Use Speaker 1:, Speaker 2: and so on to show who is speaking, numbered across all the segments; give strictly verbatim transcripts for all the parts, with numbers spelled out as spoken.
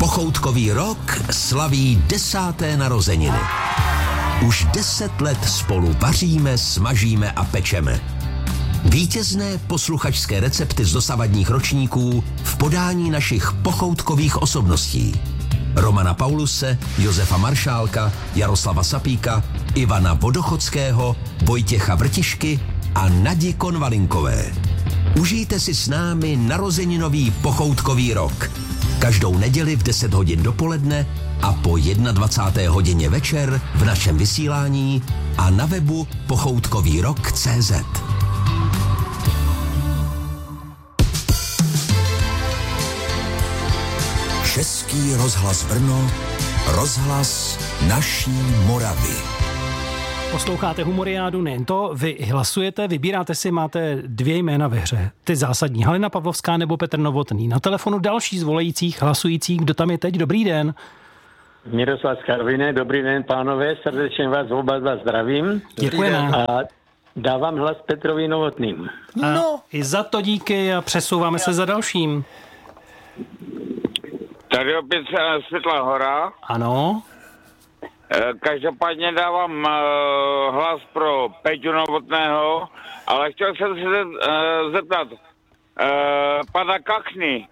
Speaker 1: Pochoutkový rok slaví desáté narozeniny. Už deset let spolu vaříme, smažíme a pečeme. Vítězné posluchačské recepty z dosavadních ročníků v podání našich pochoutkových osobností. Romana Pauluse, Josefa Maršálka, Jaroslava Sapíka, Ivana Vodochodského, Vojtěcha Vrtišky a Nadi Konvalinkové. Užijte si s námi narozeninový pochoutkový rok. Každou neděli v deset hodin dopoledne a po dvacáté jedné hodině večer v našem vysílání a na webu pochoutkový rok tečka cé zet. Český rozhlas Brno, rozhlas naší Moravy.
Speaker 2: Posloucháte Humoriádu, nejen to, vy hlasujete, vybíráte si, máte dvě jména ve hře. Ty zásadní, Halina Pavlovská nebo Petr Novotný. Na telefonu další z volajících, hlasujících, kdo tam je teď, dobrý den.
Speaker 3: Miroslav z Karviné, dobrý den pánové, srdečně vás oba dva zdravím.
Speaker 2: Děkujeme.
Speaker 3: A dávám hlas Petrovi Novotným.
Speaker 2: No. I za to díky a přesouváme se za dalším.
Speaker 4: Tady opět Světlá Hora.
Speaker 2: Ano.
Speaker 4: Každopádně dávám uh, hlas pro Peťu Novotného, ale chtěl jsem se uh, zeptat uh, pana Kachny.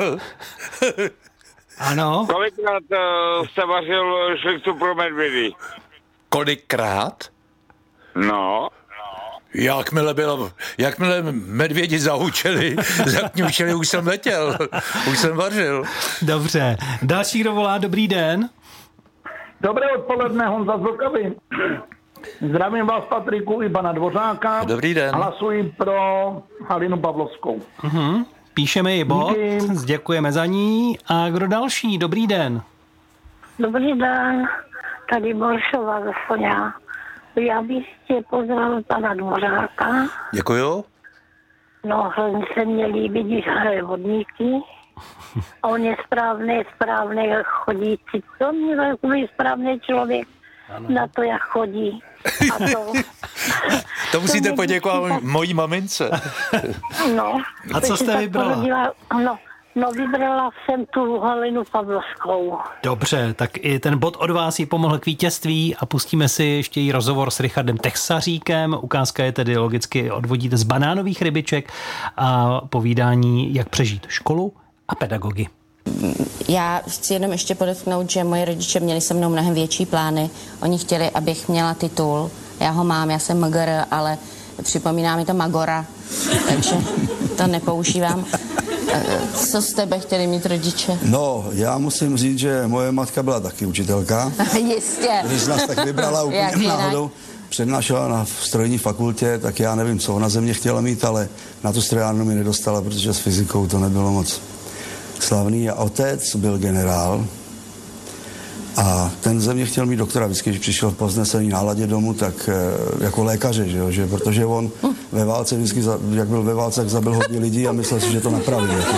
Speaker 2: Ano.
Speaker 4: Kolikrát uh, jste vařil šlichtu pro medvědy?
Speaker 5: Kolikrát?
Speaker 4: No.
Speaker 5: Jakmile bylo, jakmile medvědi zahučeli, zakňučeli, už jsem letěl, už jsem vařil.
Speaker 2: Dobře. Další, kdo volá, dobrý den.
Speaker 6: Dobré odpoledne, Honza z Vltavy. Zdravím vás, Patriku, i pana Dvořáka.
Speaker 5: Dobrý den.
Speaker 6: Hlasuji pro Halinu Pavlovskou.
Speaker 2: Uh-huh. Píšeme ji bod,
Speaker 6: Díky.
Speaker 2: děkujeme za ní. A kdo další? Dobrý den.
Speaker 7: Dobrý den, tady Boršova ze Soňa. Já bych tě pozdravil pana Dvořáka.
Speaker 5: Děkuju.
Speaker 7: No, hrozně se mně líbí, když hraje vodníky. A on je správný, správný chodící. To mě takový správný člověk. Ano. Na to, jak chodí. A to,
Speaker 5: to musíte
Speaker 7: to
Speaker 5: poděkovat
Speaker 7: tak...
Speaker 5: mojí mamince.
Speaker 7: No.
Speaker 2: A co jste vybrala?
Speaker 7: Porodila, no, no, vybrala jsem tu Halinu Pavlovskou.
Speaker 2: Dobře, tak i ten bod od vás jí pomohl k vítězství a pustíme si ještě jí rozhovor s Richardem Texaříkem. Ukázka je tedy logicky odvodíte z banánových rybiček a povídání, jak přežít školu a pedagogy.
Speaker 8: Já chci jenom ještě podotknout, že moji rodiče měli se mnou mnohem větší plány. Oni chtěli, abych měla titul. Já ho mám, já jsem Magor, ale připomíná mi to Magora, takže to nepoužívám. Co z tebe chtěli mít rodiče?
Speaker 9: No, já musím říct, že moje matka byla taky učitelka.
Speaker 8: Jistě.
Speaker 9: Když nás tak vybrala úplně náhodou, přednášela na strojní fakultě, tak já nevím, co ona ze mě chtěla mít, ale na tu strojárnu mi nedostala, protože s fyzikou to nebylo moc slavný. A otec byl generál a ten ze mě chtěl mít doktora. Vždycky, když přišel v povznesený náladě domů, tak jako lékaře, že jo, že, protože on ve válce vždycky, jak byl ve válce, tak zabil hodně lidí a myslel si, že to napraví. Jako,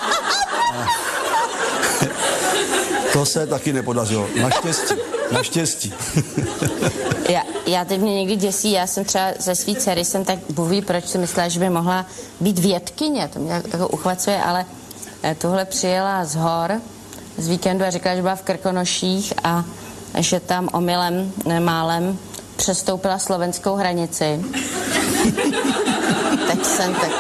Speaker 9: to se taky nepodařilo. Naštěstí. Naštěstí.
Speaker 8: já, já teď mě někdy děsí, já jsem třeba ze svý dcery, jsem tak buví, proč si myslela, že by mohla být vědkyně, to mě jako uchvacuje, ale tuhle přijela z hor z víkendu a říkala, že byla v Krkonoších a že tam omylem, málem přestoupila slovenskou hranici. Tak jsem tak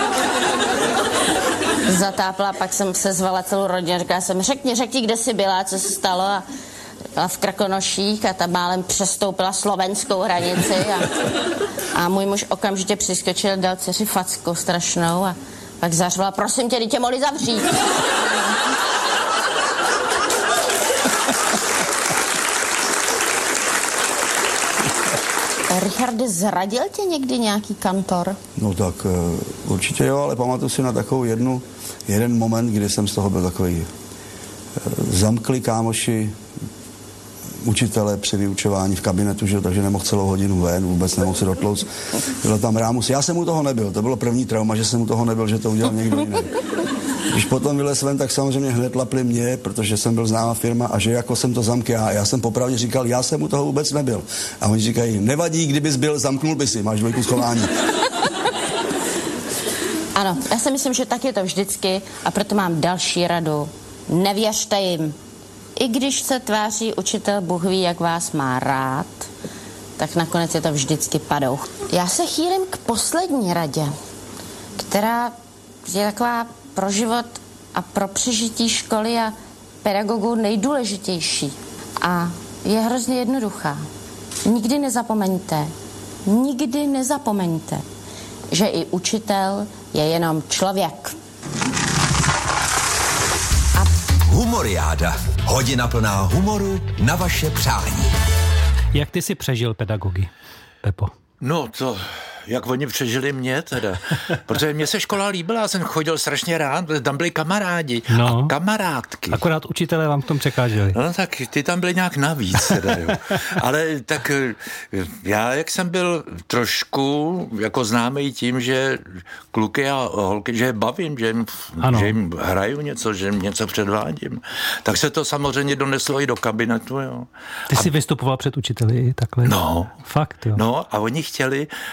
Speaker 8: zatápla, pak jsem se zvala celou rodinu a říkala jsem, řekni, řekni, kde jsi byla, co se stalo a byla v Krkonoších a tam málem přestoupila slovenskou hranici a, a můj muž okamžitě přiskočil, dal dceři facku strašnou a pak zařvala, prosím tě, dítě mohli zavřít. Richarde, zradil tě někdy nějaký kantor?
Speaker 9: No tak uh, určitě jo, ale pamatuju si na takovou jednu, jeden moment, kdy jsem z toho byl takový uh, zamkli kámoši učitele při vyučování v kabinetu, že, takže nemohl celou hodinu ven, vůbec nemohl se dotlouct. Byl tam rámus. Já jsem u toho nebyl, to bylo první trauma, že jsem u toho nebyl, že to udělal někdo jiný. Když potom vylez ven, tak samozřejmě hned lapli mě, protože jsem byl známá firma a že jako jsem to zamkl já. Já jsem popravdě říkal, já jsem u toho vůbec nebyl. A oni říkají, nevadí, kdybys byl, zamknul by si, máš dvojku schování.
Speaker 8: Ano, já si myslím, že tak je to vždycky a proto mám další radu. Nevěřte jim. i když se tváří učitel Bůh ví, jak vás má rád, tak nakonec je to vždycky padouch. Já se chýlím k poslední radě, která je taková pro život a pro přežití školy a pedagogů nejdůležitější. A je hrozně jednoduchá. Nikdy nezapomeňte, nikdy nezapomeňte, že i učitel je jenom člověk.
Speaker 1: A... Humoriáda. Hodina plná humoru na vaše přání.
Speaker 2: Jak ty si přežil pedagogy, Pepo?
Speaker 5: No to, jak oni přežili mě teda, protože mě se škola líbila, já jsem chodil strašně rád, tam byli kamarádi
Speaker 2: no.
Speaker 5: a kamarádky.
Speaker 2: Akorát učitelé vám v tom překáželi.
Speaker 5: No tak ty tam byli nějak navíc teda, jo. Ale tak já, jak jsem byl trošku jako známý tím, že kluky a holky, že je bavím, že jim, že jim hraju něco, že jim něco předvádím, tak se to samozřejmě doneslo i do kabinetu, jo.
Speaker 2: Ty
Speaker 5: a...
Speaker 2: jsi vystupoval před učiteli takhle?
Speaker 5: No.
Speaker 2: Fakt, jo.
Speaker 5: No a oni chtěli,